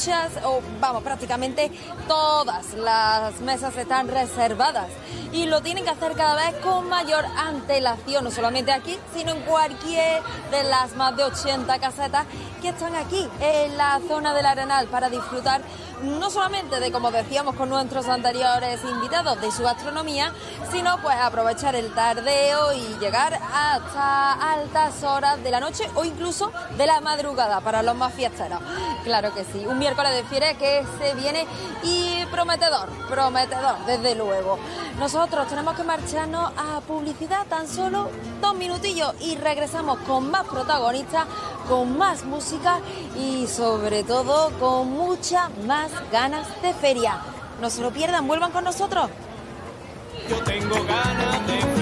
muchas, o vamos, prácticamente todas las mesas están reservadas y lo tienen que hacer cada vez con mayor antelación, no solamente aquí, sino en cualquier de las más de 80 casetas que están aquí en la zona del Arenal para disfrutar no solamente de, como decíamos con nuestros anteriores invitados, de su gastronomía, sino pues aprovechar el tardeo y llegar hasta altas horas de la noche o incluso de la madrugada para los más fiesteros. Claro que sí, un miércoles de fiera que se viene y prometedor, desde luego. Nosotros tenemos que marcharnos a publicidad, tan solo 2 minutillos y regresamos con más protagonistas, con más música y sobre todo con muchas más ganas de feria. No se lo pierdan, vuelvan con nosotros. Yo tengo ganas de